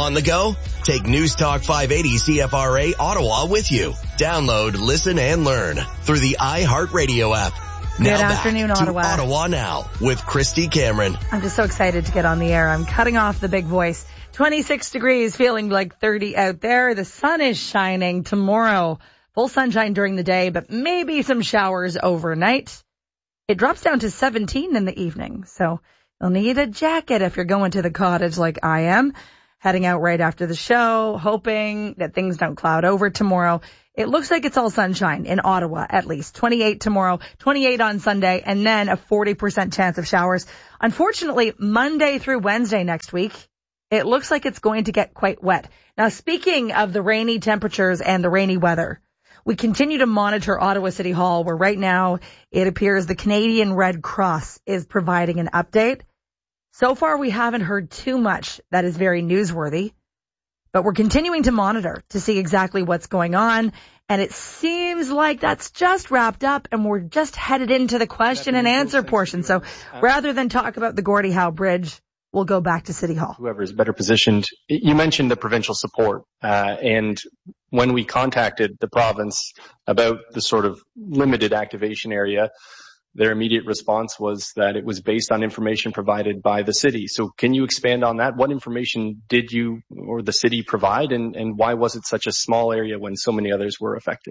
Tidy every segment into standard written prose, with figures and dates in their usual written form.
On the go? Take News Talk 580 CFRA Ottawa with you. Download, listen, and learn through the iHeartRadio app. Now Good afternoon, Ottawa. Ottawa Now with Christy Cameron. I'm just so excited to get on the air. I'm cutting off the big voice. 26 degrees, feeling like 30 out there. The sun is shining tomorrow. Full sunshine during the day, but maybe some showers overnight. It drops down to 17 in the evening, so you'll need a jacket if you're going to the cottage like I am. Heading out right after the show, hoping that things don't cloud over tomorrow. It looks like it's all sunshine in Ottawa, at least. 28 tomorrow, 28 on Sunday, and then a 40% chance of showers. Unfortunately, Monday through Wednesday next week, it looks like it's going to get quite wet. Now, speaking of the rainy temperatures and the rainy weather, we continue to monitor Ottawa City Hall, where right now it appears the Canadian Red Cross is providing an update. So far, we haven't heard too much that is very newsworthy, but we're continuing to monitor to see exactly what's going on. And it seems like that's just wrapped up and we're just headed into the question and answer portion. So rather than talk about the Gordie Howe Bridge, we'll go back to City Hall. Whoever is better positioned. You mentioned the provincial support, and when we contacted the province about the sort of limited activation area, their immediate response was that it was based on information provided by the city. So can you expand on that? What information did you or the city provide, and why was it such a small area when so many others were affected?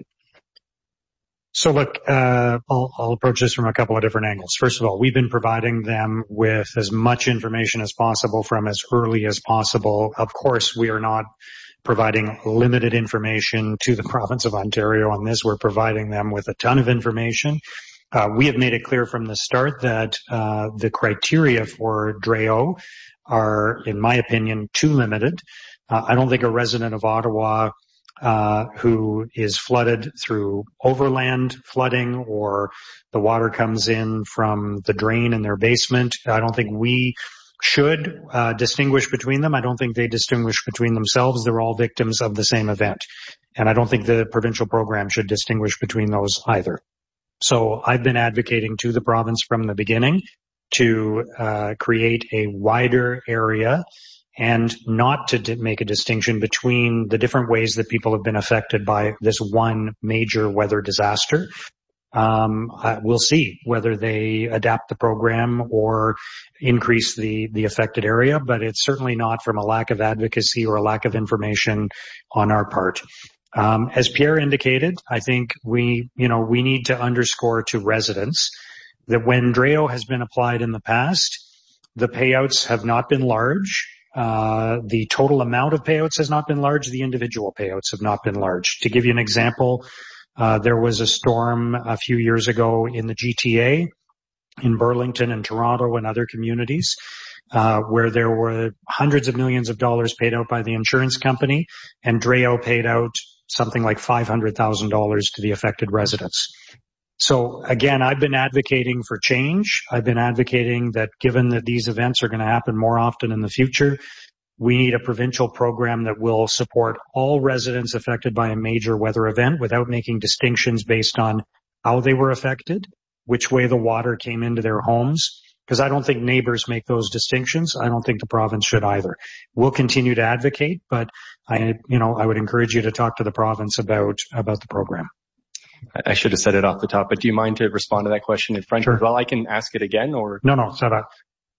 So look, I'll approach this from a couple of different angles. First of all, we've been providing them with as much information as possible from as early as possible. Of course, we are not providing limited information to the province of Ontario on this. We're providing them with a ton of information. We have made it clear from the start that the criteria for DREO are, in my opinion, too limited. I don't think a resident of Ottawa who is flooded through overland flooding or the water comes in from the drain in their basement, I don't think we should distinguish between them. I don't think they distinguish between themselves. They're all victims of the same event. And I don't think the provincial program should distinguish between those either. So I've been advocating to the province from the beginning to create a wider area and not to make a distinction between the different ways that people have been affected by this one major weather disaster. We'll see whether they adapt the program or increase the affected area, but it's certainly not from a lack of advocacy or a lack of information on our part. As Pierre indicated, I think we need to underscore to residents that when DREO has been applied in the past, the payouts have not been large. The total amount of payouts has not been large. The individual payouts have not been large. To give you an example, there was a storm a few years ago in the GTA, in Burlington and Toronto and other communities, where there were hundreds of millions of dollars paid out by the insurance company, and DREO paid out something like $500,000 to the affected residents. So again, I've been advocating for change. I've been advocating that given that these events are going to happen more often in the future, we need a provincial program that will support all residents affected by a major weather event without making distinctions based on how they were affected, which way the water came into their homes. Because I don't think neighbors make those distinctions. I don't think the province should either. We'll continue to advocate, but I would encourage you to talk to the province about the program. I should have said it off the top, but do you mind to respond to that question in French? Sure. Well, I can ask it again, or? Non, ça va.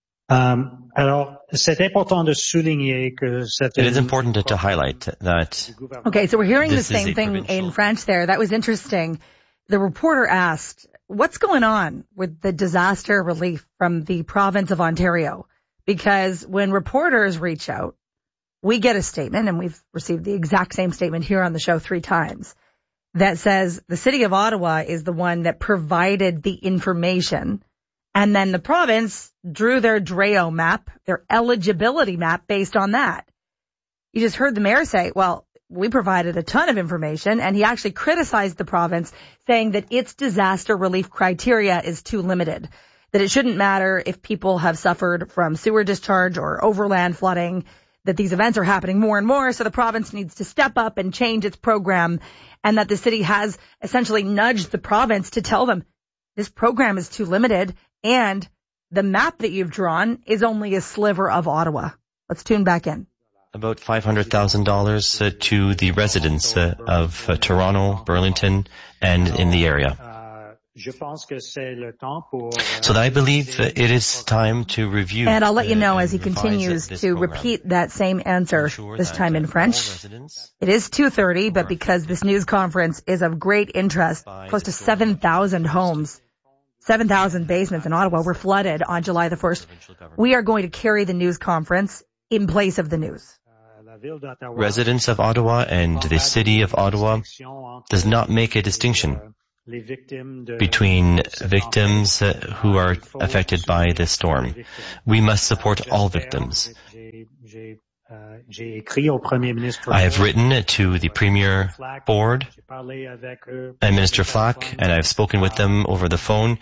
Alors, c'est important de souligner que it is important to highlight that. Okay, so we're hearing the same thing in French there. That was interesting. The reporter asked, what's going on with the disaster relief from the province of Ontario? Because when reporters reach out, we get a statement, and we've received the exact same statement here on the show 3 times, that says the city of Ottawa is the one that provided the information, and then the province drew their DREO map, their eligibility map, based on that. You just heard the mayor say, well, we provided a ton of information, and he actually criticized the province, saying that its disaster relief criteria is too limited, that it shouldn't matter if people have suffered from sewer discharge or overland flooding, that these events are happening more and more, so the province needs to step up and change its program, and that the city has essentially nudged the province to tell them this program is too limited, and the map that you've drawn is only a sliver of Ottawa. Let's tune back in. about $500,000 to the residents of Toronto, Burlington, and in the area. So I believe it is time to review. And I'll let you know as he continues to repeat that same answer, this time in French. It is 2:30, but because this news conference is of great interest, close to 7,000 homes, 7,000 basements in Ottawa were flooded on July the 1st. We are going to carry the news conference in place of the news. Residents of Ottawa and the city of Ottawa does not make a distinction between victims who are affected by this storm. We must support all victims. I have written to the Premier Board and Minister Flack, and I've spoken with them over the phone.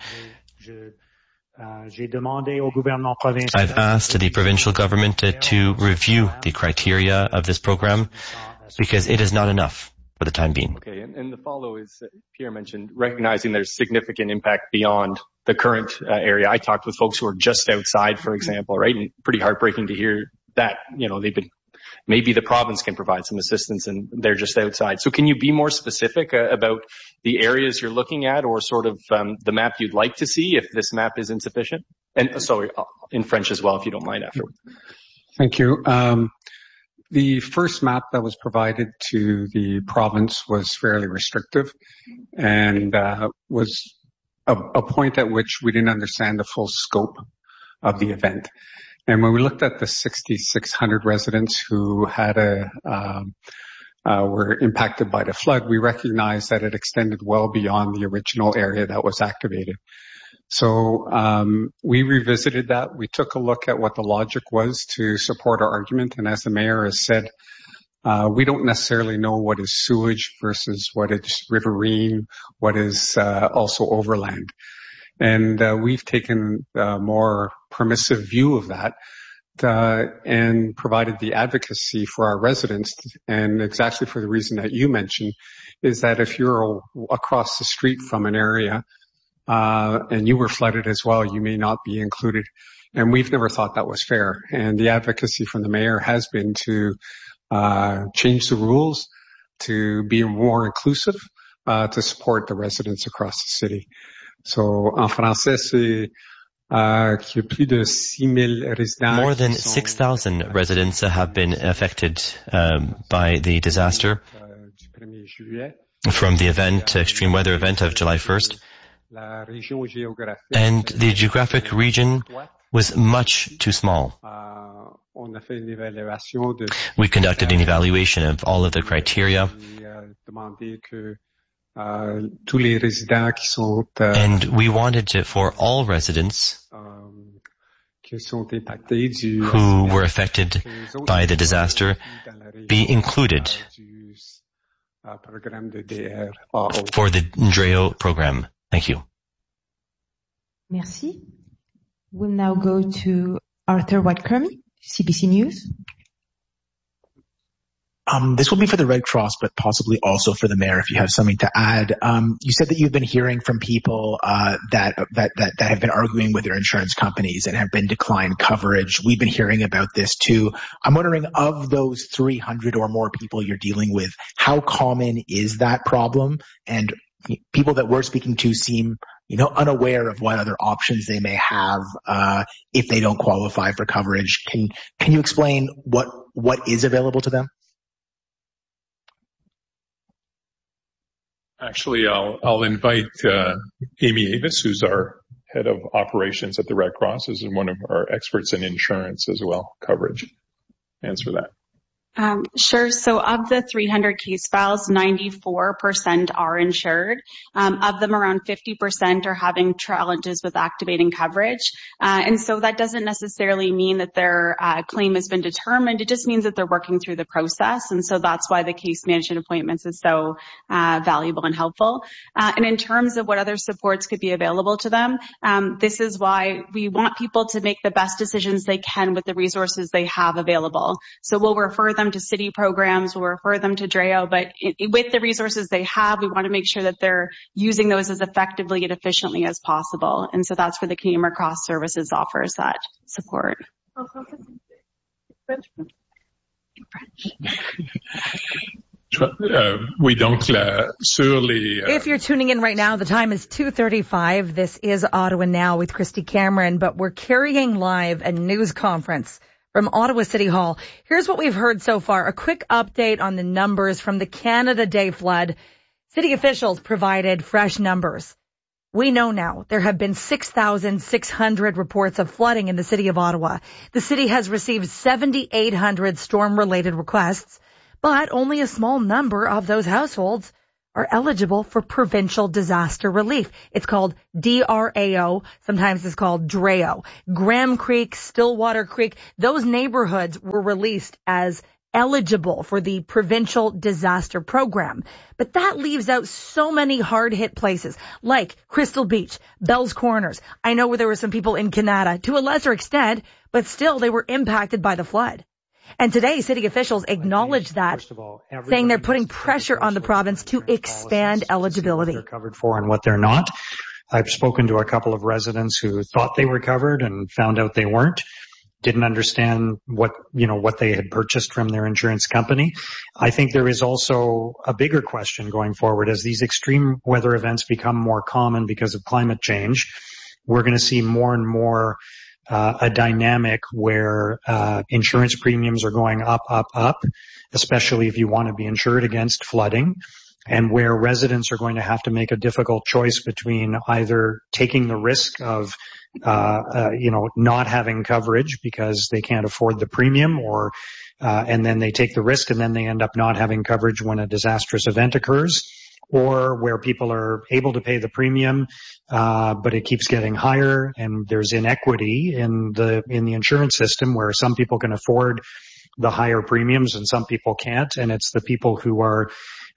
I've asked the provincial government to review the criteria of this program because it is not enough for the time being. Okay, and the follow is, Pierre mentioned, recognizing there's significant impact beyond the current area. I talked with folks who are just outside, for example, right? And pretty heartbreaking to hear that, maybe the province can provide some assistance and they're just outside. So can you be more specific about the areas you're looking at, or sort of the map you'd like to see if this map is insufficient? And sorry, in French as well, if you don't mind afterwards. Thank you. The first map that was provided to the province was fairly restrictive and was a point at which we didn't understand the full scope of the event. And when we looked at the 6,600 residents who had were impacted by the flood, we recognized that it extended well beyond the original area that was activated. So we revisited that. We took a look at what the logic was to support our argument. And as the mayor has said, we don't necessarily know what is sewage versus what is riverine, what is also overland. And we've taken a more permissive view of that and provided the advocacy for our residents. And exactly for the reason that you mentioned is that if you're across the street from an area and you were flooded as well, you may not be included. And we've never thought that was fair. And the advocacy from the mayor has been to change the rules, to be more inclusive, to support the residents across the city. So, en français, c'est qu'il y a plus de 6,000 résidents. More than 6,000 residents have been affected by the disaster from the extreme weather event of July 1st. And the geographic region was much too small. We conducted an evaluation of all of the criteria. And we wanted for all residents who were affected by the disaster be included for the DREO program. Thank you. Merci. We'll now go to Arthur Whitcomb, CBC News. This will be for the Red Cross, but possibly also for the mayor if you have something to add. You said that you've been hearing from people that have been arguing with their insurance companies and have been declined coverage. We've been hearing about this too. I'm wondering, of those 300 or more people you're dealing with, how common is that problem? And people that we're speaking to seem, unaware of what other options they may have if they don't qualify for coverage. Can you explain what is available to them? Actually, I'll invite Amy Avis, who's our head of operations at the Red Cross, is one of our experts in insurance as well, coverage. Answer that. Sure. So of the 300 case files, 94% are insured. Of them, around 50% are having challenges with activating coverage. And so that doesn't necessarily mean that their claim has been determined. It just means that they're working through the process. And so that's why the case management appointments is so valuable and helpful. And in terms of what other supports could be available to them, this is why we want people to make the best decisions they can with the resources they have available. So we'll refer them to city programs, we'll refer them to DREO, but with the resources they have, we want to make sure that they're using those as effectively and efficiently as possible. And so that's where the Canadian Red Cross Services offers that support. Oui, donc sur les. If you're tuning in right now, the time is 2:35. This is Ottawa Now with Christy Cameron, but we're carrying live a news conference from Ottawa City Hall. Here's what we've heard so far. A quick update on the numbers from the Canada Day flood. City officials provided fresh numbers. We know now there have been 6,600 reports of flooding in the city of Ottawa. The city has received 7,800 storm-related requests, but only a small number of those households are eligible for provincial disaster relief. It's called DRAO. Sometimes it's called DRAO. Graham Creek, Stillwater Creek, those neighborhoods were released as eligible for the provincial disaster program. But that leaves out so many hard-hit places like Crystal Beach, Bell's Corners. I know where there were some people in Canada to a lesser extent, but still they were impacted by the flood. And today, city officials acknowledged that, saying they're putting pressure on the province to expand eligibility. What they're covered for and what they're not. I've spoken to a couple of residents who thought they were covered and found out they weren't. Didn't understand what they had purchased from their insurance company. I think there is also a bigger question going forward as these extreme weather events become more common because of climate change. We're going to see more and more a dynamic where insurance premiums are going up, especially if you want to be insured against flooding, and where residents are going to have to make a difficult choice between either taking the risk of not having coverage because they can't afford the premium, or and then they take the risk and then they end up not having coverage when a disastrous event occurs, or where people are able to pay the premium, but it keeps getting higher, and there's inequity in the insurance system where some people can afford the higher premiums and some people can't, and it's the people who are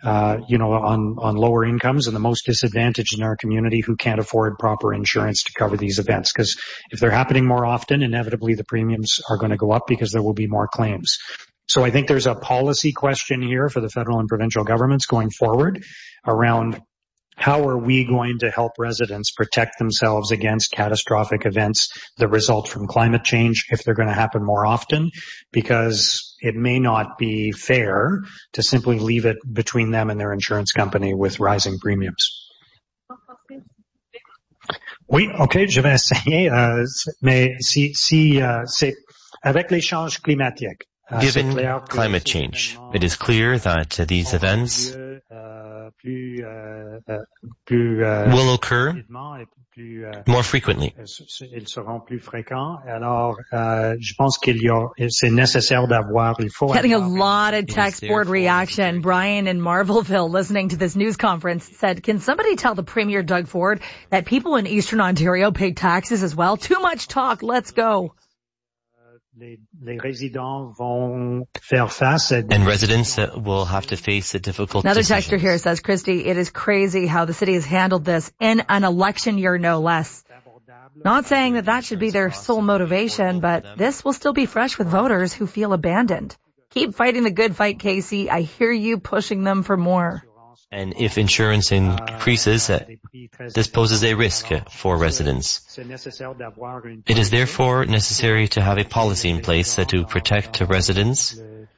on lower incomes and the most disadvantaged in our community who can't afford proper insurance to cover these events. Because if they're happening more often, inevitably the premiums are going to go up because there will be more claims. So I think there's a policy question here for the federal and provincial governments going forward around how are we going to help residents protect themselves against catastrophic events that result from climate change if they're going to happen more often, because it may not be fair to simply leave it between them and their insurance company with rising premiums. Oui, ok, je vais essayer, mais si c'est avec l'échange climatique. Given climate change, it is clear that these events will occur more frequently. Getting a lot of text board reaction. Brian in Marvelville, listening to this news conference, said, can somebody tell the Premier Doug Ford that people in Eastern Ontario pay taxes as well? Too much talk. Let's go. And residents will have to face a difficult Another decisions. texter here says, Christy, it is crazy how the city has handled this in an election year, no less. Not saying that should be their sole motivation, but this will still be fresh with voters who feel abandoned. Keep fighting the good fight, Casey. I hear you pushing them for more. And if insurance increases, this poses a risk for residents. It is therefore necessary to have a policy in place to protect residents.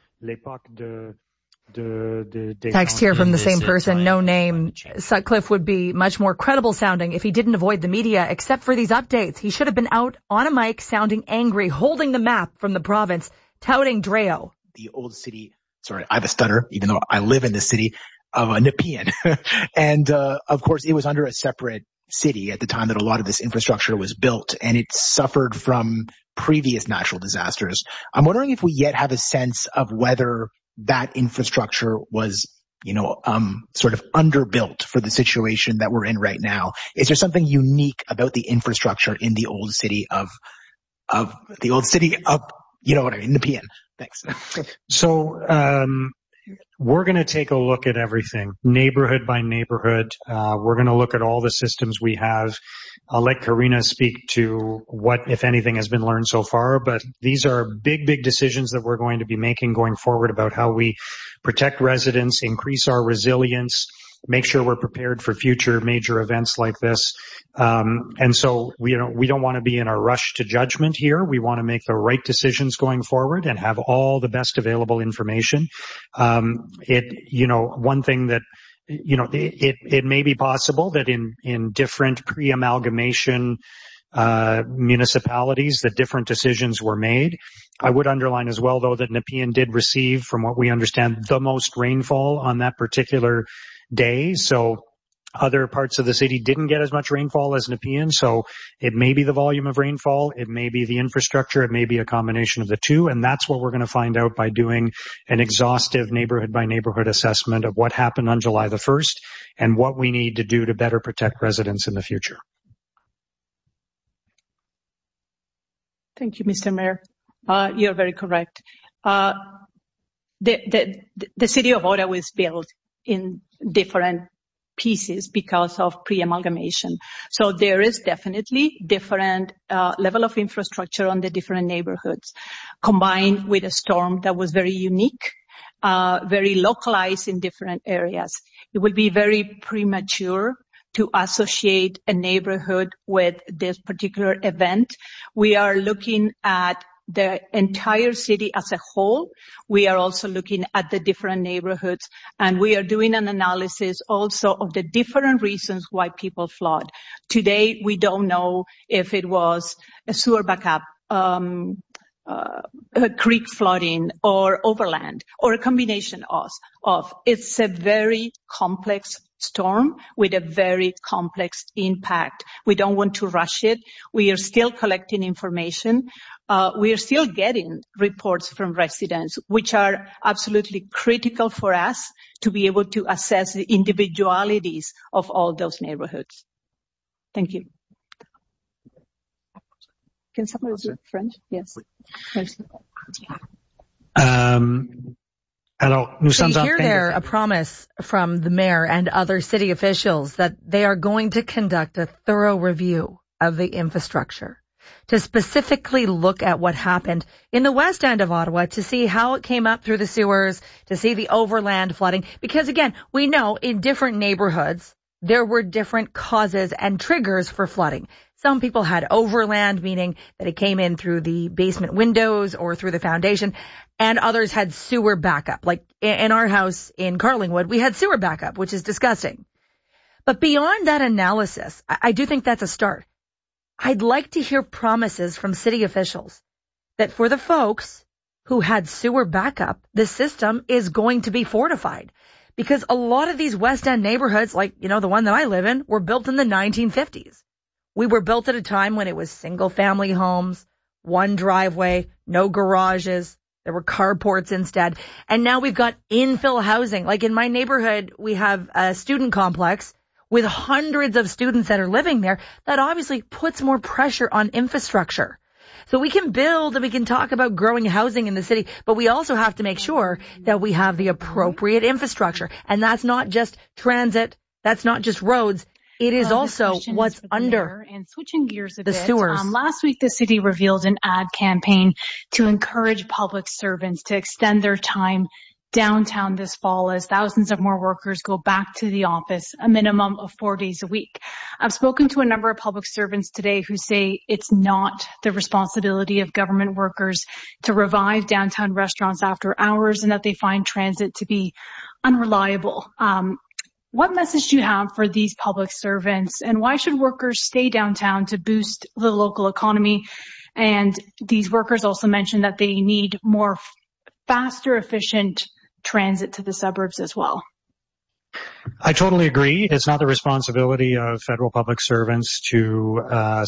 Text here from the same person, no name. Sutcliffe would be much more credible sounding if he didn't avoid the media, except for these updates. He should have been out on a mic sounding angry, holding the map from the province, touting DRAO. The old city, sorry, I have a stutter, even though I live in the city of Nepean. And, of course, it was under a separate city at the time that a lot of this infrastructure was built, and it suffered from previous natural disasters. I'm wondering if we yet have a sense of whether that infrastructure was, sort of underbuilt for the situation that we're in right now. Is there something unique about the infrastructure in the old city of Nepean? Thanks. So, we're going to take a look at everything, neighborhood by neighborhood. We're going to look at all the systems we have. I'll let Karina speak to what, if anything, has been learned so far, but these are big, big decisions that we're going to be making going forward about how we protect residents, increase our resilience, make sure we're prepared for future major events like this. And so we don't want to be in a rush to judgment here. We want to make the right decisions going forward and have all the best available information. One thing that, it may be possible that in different pre-amalgamation municipalities that different decisions were made. I would underline as well, though, that Nepean did receive, from what we understand, the most rainfall on that particular day. So other parts of the city didn't get as much rainfall as Nepean. So it may be the volume of rainfall, it may be the infrastructure, it may be a combination of the two. And that's what we're going to find out by doing an exhaustive neighborhood by neighborhood assessment of what happened on July the 1st and what we need to do to better protect residents in the future. Thank you, Mr. Mayor. You're very correct. The city of Ottawa is built in different pieces because of pre-amalgamation. So there is definitely different level of infrastructure on the different neighborhoods, combined with a storm that was very unique, very localized in different areas. It would be very premature to associate a neighborhood with this particular event. We are looking at the entire city as a whole. We are also looking at the different neighborhoods, and we are doing an analysis also of the different reasons why people flood. Today, we don't know if it was a sewer backup, a creek flooding, or overland, or a combination of. It's a very complex storm with a very complex impact. We don't want to rush it. We are still collecting information. We are still getting reports from residents, which are absolutely critical for us to be able to assess the individualities of all those neighborhoods. Thank you. Can somebody do French? Yes. So you hear there a promise from the mayor and other city officials that they are going to conduct a thorough review of the infrastructure to specifically look at what happened in the west end of Ottawa, to see how it came up through the sewers, to see the overland flooding. Because again, we know in different neighborhoods, there were different causes and triggers for flooding. Some people had overland, meaning that it came in through the basement windows or through the foundation, and others had sewer backup. Like in our house in Carlingwood, we had sewer backup, which is disgusting. But beyond that analysis, I do think that's a start. I'd like to hear promises from city officials that for the folks who had sewer backup, the system is going to be fortified. Because a lot of these West End neighborhoods, like, the one that I live in, were built in the 1950s. We were built at a time when it was single family homes, one driveway, no garages. There were carports instead. And now we've got infill housing. Like in my neighborhood, we have a student complex with hundreds of students that are living there. That obviously puts more pressure on infrastructure. So we can build and we can talk about growing housing in the city, but we also have to make sure that we have the appropriate infrastructure. And that's not just transit. That's not just roads. It is also what's under and switching gears a the bit. sewers. Last week, the city revealed an ad campaign to encourage public servants to extend their time downtown this fall as thousands of more workers go back to the office, a minimum of 4 days a week. I've spoken to a number of public servants today who say it's not the responsibility of government workers to revive downtown restaurants after hours and that they find transit to be unreliable. What message do you have for these public servants, and why should workers stay downtown to boost the local economy? And these workers also mentioned that they need more faster, efficient transit to the suburbs as well. I totally agree. It's not the responsibility of federal public servants to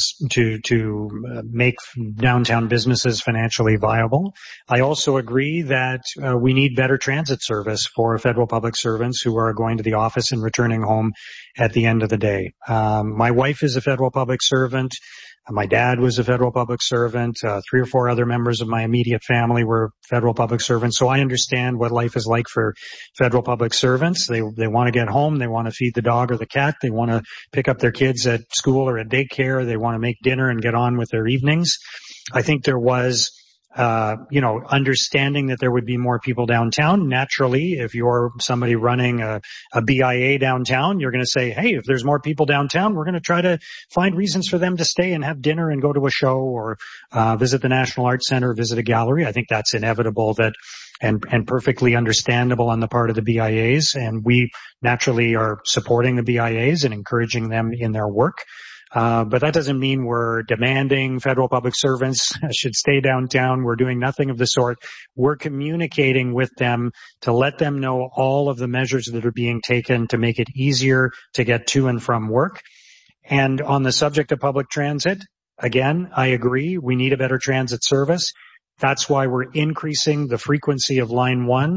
make downtown businesses financially viable. I also agree that we need better transit service for federal public servants who are going to the office and returning home at the end of the day. My wife is a federal public servant. My dad was a federal public servant. 3 or 4 other members of my immediate family were federal public servants. So I understand what life is like for federal public servants. They want to get home. They want to feed the dog or the cat. They want to pick up their kids at school or at daycare. They want to make dinner and get on with their evenings. I think there was understanding that there would be more people downtown. Naturally, if you're somebody running a BIA downtown, you're going to say, hey, if there's more people downtown, we're going to try to find reasons for them to stay and have dinner and go to a show or visit the National Arts Center, visit a gallery. I think that's inevitable and perfectly understandable on the part of the BIAs. And we naturally are supporting the BIAs and encouraging them in their work. But that doesn't mean we're demanding federal public servants should stay downtown. We're doing nothing of the sort. We're communicating with them to let them know all of the measures that are being taken to make it easier to get to and from work. And on the subject of public transit, again, I agree. We need a better transit service. That's why we're increasing the frequency of Line 1.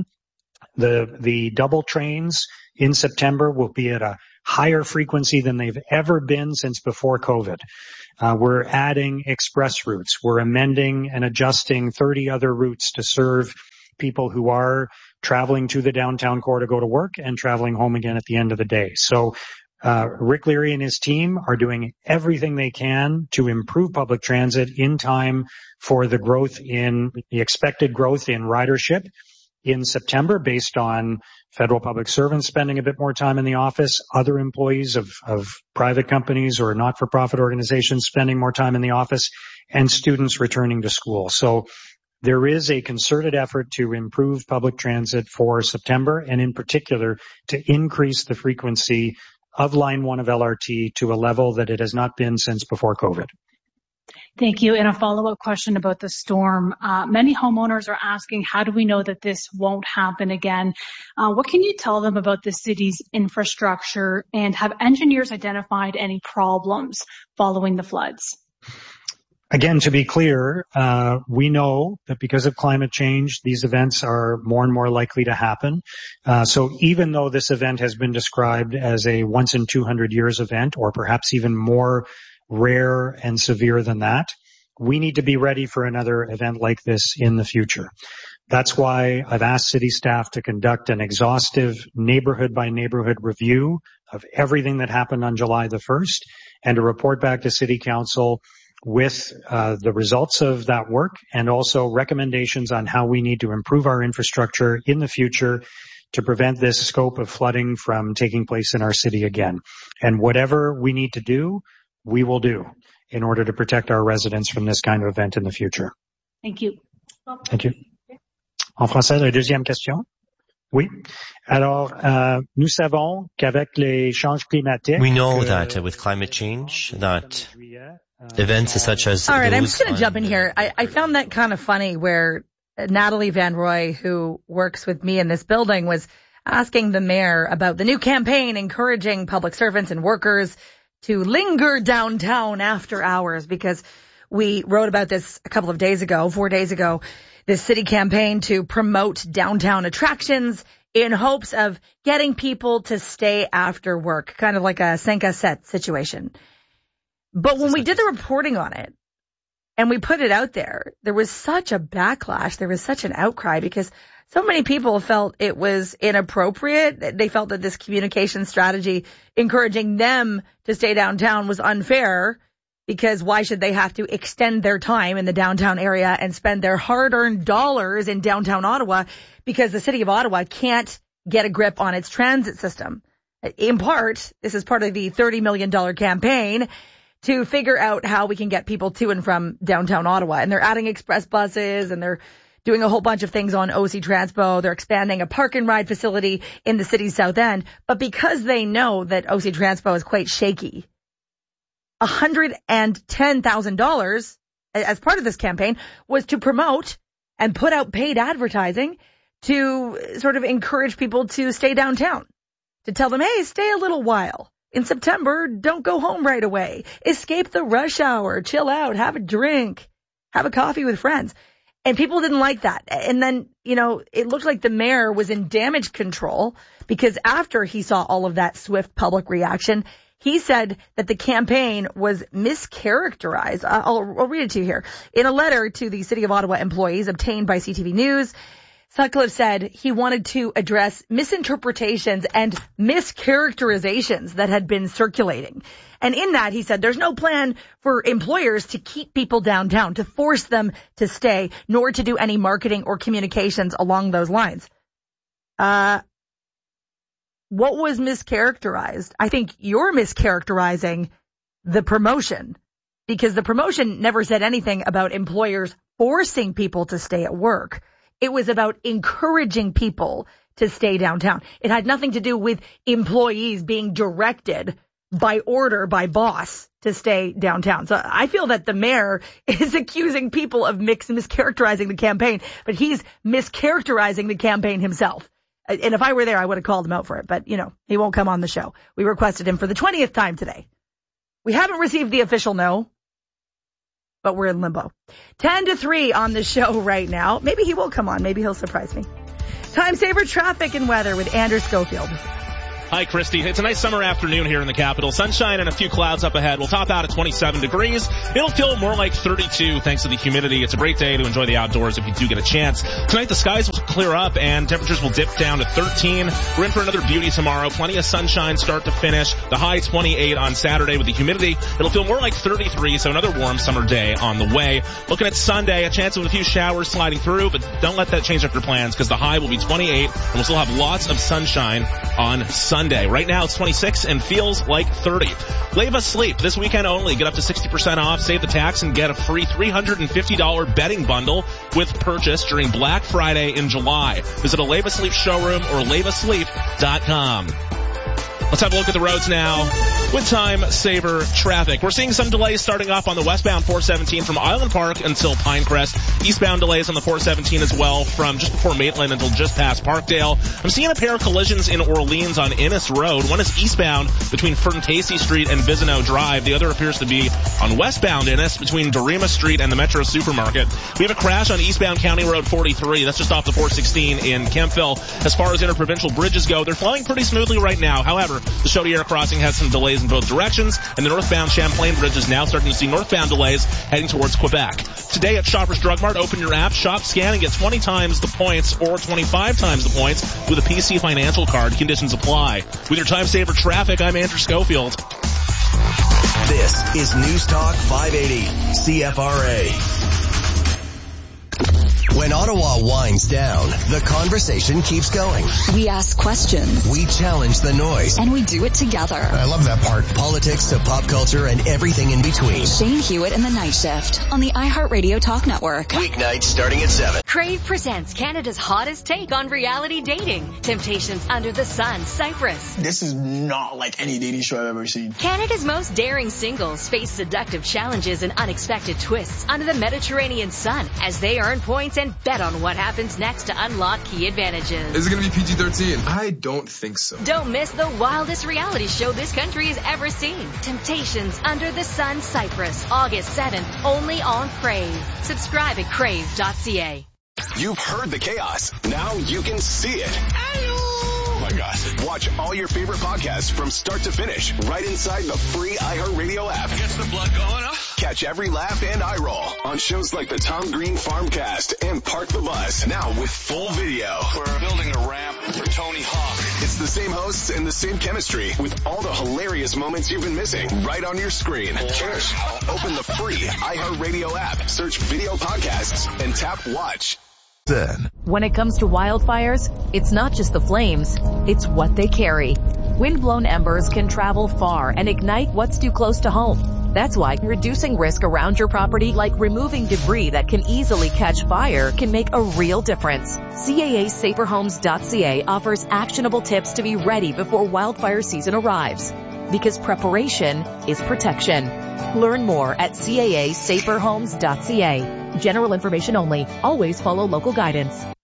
The double trains in September will be at a higher frequency than they've ever been since before COVID. We're adding express routes. We're amending and adjusting 30 other routes to serve people who are traveling to the downtown core to go to work and traveling home again at the end of the day. So Rick Leary and his team are doing everything they can to improve public transit in time for the expected growth in ridership in September based on federal public servants spending a bit more time in the office, other employees of private companies or not-for-profit organizations spending more time in the office, and students returning to school. So there is a concerted effort to improve public transit for September, and in particular to increase the frequency of Line 1 of LRT to a level that it has not been since before COVID. Thank you. And a follow-up question about the storm. Many homeowners are asking, how do we know that this won't happen again? What can you tell them about the city's infrastructure, and have engineers identified any problems following the floods? Again, to be clear, we know that because of climate change, these events are more and more likely to happen. So even though this event has been described as a once in 200 years event, or perhaps even more rare and severe than that, we need to be ready for another event like this in the future. That's why I've asked city staff to conduct an exhaustive neighborhood by neighborhood review of everything that happened on July the 1st and to report back to City Council with the results of that work and also recommendations on how we need to improve our infrastructure in the future to prevent this scope of flooding from taking place in our city again. And whatever we need to do, we will do in order to protect our residents from this kind of event in the future. Thank you. Thank you. En français, la deuxième question. Oui. Alors, nous savons qu'avec les changements climatiques. We know that with climate change, that events such as all right, I'm just going to jump in here. I found that kind of funny where Natalie Van Roy, who works with me in this building, was asking the mayor about the new campaign encouraging public servants and workers to linger downtown after hours, because we wrote about this a couple of days ago, 4 days ago, this city campaign to promote downtown attractions in hopes of getting people to stay after work, kind of like a 5 à 7 situation. But when we did the reporting on it and we put it out there, there was such a backlash. There was such an outcry because so many people felt it was inappropriate. They felt that this communication strategy encouraging them to stay downtown was unfair, because why should they have to extend their time in the downtown area and spend their hard-earned dollars in downtown Ottawa because the city of Ottawa can't get a grip on its transit system? In part, this is part of the $30 million campaign to figure out how we can get people to and from downtown Ottawa. And they're adding express buses, and they're doing a whole bunch of things on OC Transpo. They're expanding a park and ride facility in the city's south end. But because they know that OC Transpo is quite shaky, $110,000 as part of this campaign was to promote and put out paid advertising to sort of encourage people to stay downtown, to tell them, hey, stay a little while. In September, don't go home right away. Escape the rush hour, chill out, have a drink, have a coffee with friends. And people didn't like that. And then, it looked like the mayor was in damage control, because after he saw all of that swift public reaction, he said that the campaign was mischaracterized. I'll read it to you here. In a letter to the City of Ottawa employees obtained by CTV News, Sutcliffe said he wanted to address misinterpretations and mischaracterizations that had been circulating. And in that, he said, there's no plan for employers to keep people downtown, to force them to stay, nor to do any marketing or communications along those lines. What was mischaracterized? I think you're mischaracterizing the promotion, because the promotion never said anything about employers forcing people to stay at work. It was about encouraging people to stay downtown. It had nothing to do with employees being directed by order by boss to stay downtown. So I feel that the mayor is accusing people of mischaracterizing the campaign, but he's mischaracterizing the campaign himself. And if I were there, I would have called him out for it. But, he won't come on the show. We requested him for the 20th time today. We haven't received the official no, but we're in limbo. 2:50 on the show right now. Maybe he will come on. Maybe he'll surprise me. Time saver traffic and weather with Andrew Schofield. Hi, Christy. It's a nice summer afternoon here in the capital. Sunshine and a few clouds up ahead. We'll top out at 27 degrees. It'll feel more like 32 thanks to the humidity. It's a great day to enjoy the outdoors if you do get a chance. Tonight, the skies will clear up and temperatures will dip down to 13. We're in for another beauty tomorrow. Plenty of sunshine start to finish. The high 28 on Saturday with the humidity. It'll feel more like 33, so another warm summer day on the way. Looking at Sunday, a chance of a few showers sliding through, but don't let that change up your plans because the high will be 28 and we'll still have lots of sunshine on Sunday. Right now it's 26 and feels like 30. Leva Sleep this weekend only. Get up to 60% off, save the tax, and get a free $350 bedding bundle with purchase during Black Friday in July. Visit a Leva Sleep showroom or levasleep.com. Let's have a look at the roads now with time saver traffic. We're seeing some delays starting off on the westbound 417 from Island Park until Pinecrest. Eastbound delays on the 417 as well from just before Maitland until just past Parkdale. I'm seeing a pair of collisions in Orleans on Innis Road. One is eastbound between Ferntasy Street and Bizineau Drive. The other appears to be on westbound Innis between Dorima Street and the Metro Supermarket. We have a crash on eastbound County Road 43. That's just off the 416 in Kempville. As far as interprovincial bridges go, they're flowing pretty smoothly right now. However, the Chaudière crossing has some delays in both directions, and the northbound Champlain Bridge is now starting to see northbound delays heading towards Quebec. Today at Shoppers Drug Mart, open your app, shop, scan, and get 20 times the points or 25 times the points with a PC Financial card. Conditions apply. With your time saver traffic, I'm Andrew Schofield. This is News Talk 580 CFRA. When Ottawa winds down, the conversation keeps going. We ask questions. We challenge the noise. And we do it together. I love that part. Politics to pop culture and everything in between. Shane Hewitt in the Night Shift on the iHeartRadio Talk Network. Weeknights starting at 7. Crave presents Canada's hottest take on reality dating. Temptations Under the Sun, Cyprus. This is not like any dating show I've ever seen. Canada's most daring singles face seductive challenges and unexpected twists under the Mediterranean sun as they earn points and bet on what happens next to unlock key advantages. Is it going to be PG-13? I don't think so. Don't miss the wildest reality show this country has ever seen. Temptations Under the Sun, Cyprus, August 7th, only on Crave. Subscribe at crave.ca. You've heard the chaos. Now you can see it. Oh my God. Watch all your favorite podcasts from start to finish right inside the free iHeartRadio app. Gets the blood going, huh? Catch every laugh and eye roll on shows like the Tom Green Farmcast and Park the Bus. Now with full video. We're building a ramp for Tony Hawk. It's the same hosts and the same chemistry with all the hilarious moments you've been missing right on your screen. Cheers. Open the free iHeartRadio app, search video podcasts, and tap watch. When it comes to wildfires, it's not just the flames, it's what they carry. Wind-blown embers can travel far and ignite what's too close to home. That's why reducing risk around your property, like removing debris that can easily catch fire, can make a real difference. CAA Saferhomes.ca offers actionable tips to be ready before wildfire season arrives. Because preparation is protection. Learn more at CAA Saferhomes.ca. General information only. Always follow local guidance.